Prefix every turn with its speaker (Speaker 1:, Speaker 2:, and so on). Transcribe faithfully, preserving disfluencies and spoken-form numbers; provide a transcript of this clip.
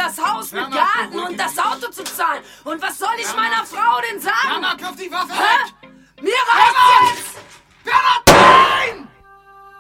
Speaker 1: das Haus mit Garten und das Auto zu zahlen. Und was soll ich meiner Frau denn sagen?
Speaker 2: Mama, wirf die Waffe
Speaker 1: Hä?
Speaker 2: weg!
Speaker 1: Mira!